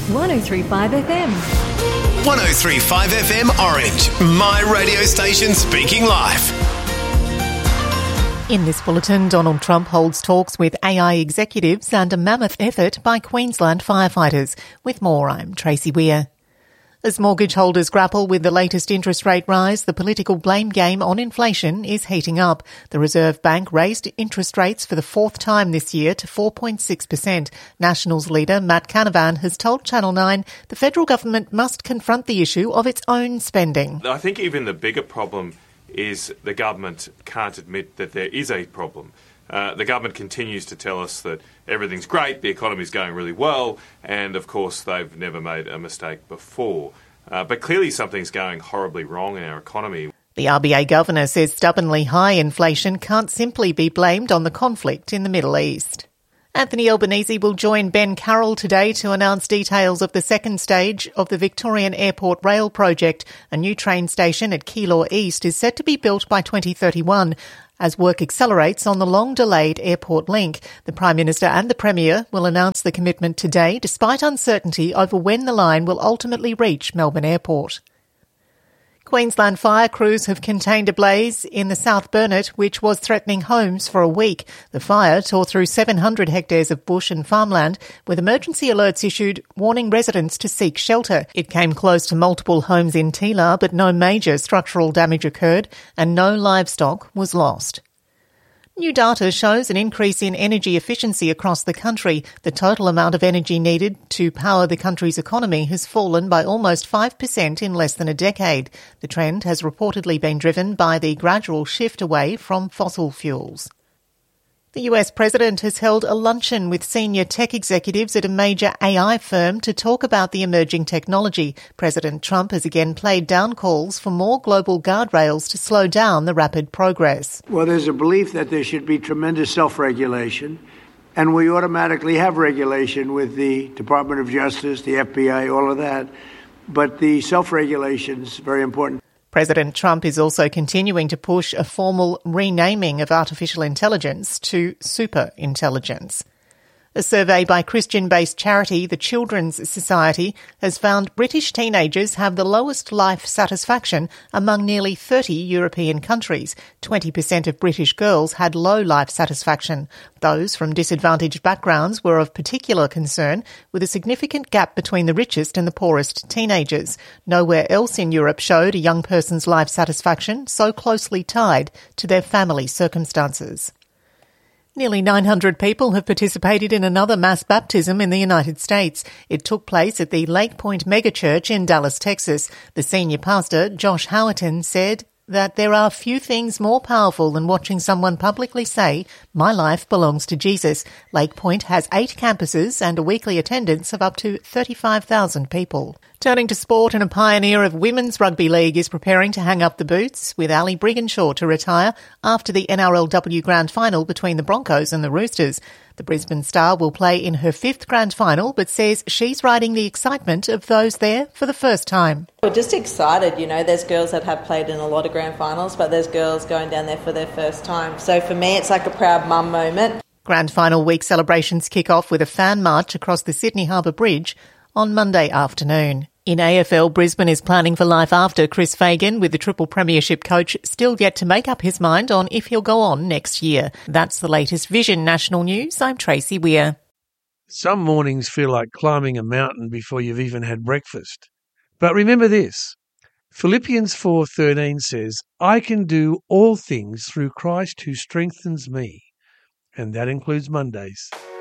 103.5 FM. 103.5 FM Orange, my radio station speaking live. In this bulletin, Donald Trump holds talks with AI executives and a mammoth effort by Queensland firefighters. With more, I'm Tracy Weir. As mortgage holders grapple with the latest interest rate rise, the political blame game on inflation is heating up. The Reserve Bank raised interest rates for the fourth time this year to 4.6%. Nationals leader Matt Canavan has told Channel 9 the federal government must confront the issue of its own spending. I think even the bigger problem is the government can't admit that there is a problem. The government continues to tell us that everything's great, the economy's going really well, and of course they've never made a mistake before. But clearly something's going horribly wrong in our economy. The RBA governor says stubbornly high inflation can't simply be blamed on the conflict in the Middle East. Anthony Albanese will join Ben Carroll today to announce details of the second stage of the Victorian Airport Rail project. A new train station at Keilor East is set to be built by 2031. As work accelerates on the long-delayed airport link, the Prime Minister and the Premier will announce the commitment today, despite uncertainty over when the line will ultimately reach Melbourne Airport. Queensland fire crews have contained a blaze in the South Burnett, which was threatening homes for a week. The fire tore through 700 hectares of bush and farmland, with emergency alerts issued warning residents to seek shelter. It came close to multiple homes in Teelar, but no major structural damage occurred and no livestock was lost. New data shows an increase in energy efficiency across the country. The total amount of energy needed to power the country's economy has fallen by almost 5% in less than a decade. The trend has reportedly been driven by the gradual shift away from fossil fuels. The US president has held a luncheon with senior tech executives at a major AI firm to talk about the emerging technology. President Trump has again played down calls for more global guardrails to slow down the rapid progress. Well, there's a belief that there should be tremendous self-regulation, and we automatically have regulation with the Department of Justice, the FBI, all of that. But the self-regulation is very important. President Trump is also continuing to push a formal renaming of artificial intelligence to superintelligence. A survey by Christian-based charity The Children's Society has found British teenagers have the lowest life satisfaction among nearly 30 European countries. 20% of British girls had low life satisfaction. Those from disadvantaged backgrounds were of particular concern, with a significant gap between the richest and the poorest teenagers. Nowhere else in Europe showed a young person's life satisfaction so closely tied to their family circumstances. Nearly 900 people have participated in another mass baptism in the United States. It took place at the Lake Point Megachurch in Dallas, Texas. The senior pastor, Josh Howerton, said that there are few things more powerful than watching someone publicly say, "My life belongs to Jesus." Lake Point has 8 campuses and a weekly attendance of up to 35,000 people. Turning to sport, and a pioneer of women's rugby league is preparing to hang up the boots, with Ali Brigginshaw to retire after the NRLW Grand Final between the Broncos and the Roosters. The Brisbane star will play in her 5th Grand Final, but says she's riding the excitement of those there for the first time. We're just excited, there's girls that have played in a lot of Grand Finals, but there's girls going down there for their first time. So for me, it's like a proud mum moment. Grand Final week celebrations kick off with a fan march across the Sydney Harbour Bridge on Monday afternoon. In AFL, Brisbane is planning for life after Chris Fagan, with the Triple Premiership coach still yet to make up his mind on if he'll go on next year. That's the latest Vision National News. I'm Tracy Weir. Some mornings feel like climbing a mountain before you've even had breakfast. But remember this, Philippians 4:13 says, "I can do all things through Christ who strengthens me." And that includes Mondays.